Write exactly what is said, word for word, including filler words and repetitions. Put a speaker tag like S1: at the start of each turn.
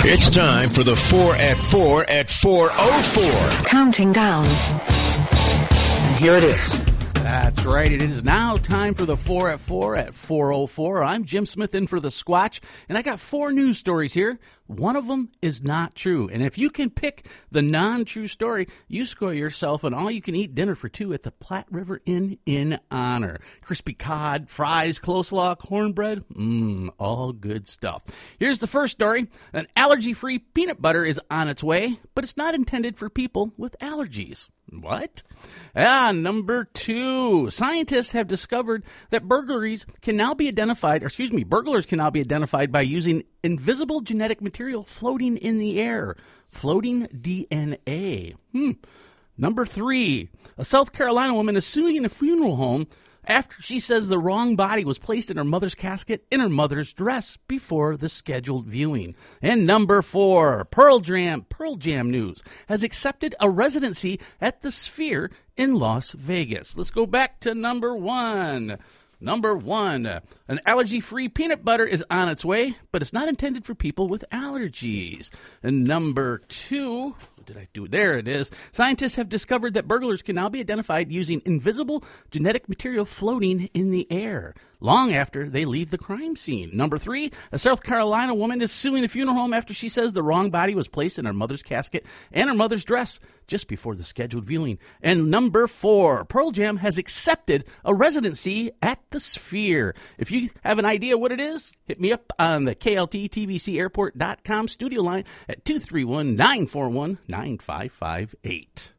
S1: It's time for the four at four at four oh four.
S2: Counting down.
S3: And here it is.
S4: That's right. It is now time for the four at four at four oh four. I'm Jim Smith in for the Squatch, and I got four news stories here. One of them is not true. And if you can pick the non-true story, you score yourself an all-you-can-eat dinner for two at the Platte River Inn in honor. Crispy cod, fries, coleslaw, cornbread, mmm, all good stuff. Here's the first story. An allergy-free peanut butter is on its way, but it's not intended for people with allergies. What? Ah, number two. Scientists have discovered that burglaries can now be identified, or excuse me, burglars can now be identified by using invisible genetic material floating in the air. Floating D N A. Hmm. Number three. A South Carolina woman is suing a funeral home after she says the wrong body was placed in her mother's casket in her mother's dress before the scheduled viewing. And number four, Pearl Jam, Pearl Jam News has accepted a residency at the Sphere in Las Vegas. Let's go back to number one. Number one, an allergy-free peanut butter is on its way, but it's not intended for people with allergies. And number two, what did I do? There it is. Scientists have discovered that burglars can now be identified using invisible genetic material floating in the air long after they leave the crime scene. Number three, a South Carolina woman is suing the funeral home after she says the wrong body was placed in her mother's casket and her mother's dress just before the scheduled viewing. And number four, Pearl Jam has accepted a residency at the Sphere. If you have an idea what it is, hit me up on the K L T T V C airport dot com studio line at two three one, nine four one, nine five five eight.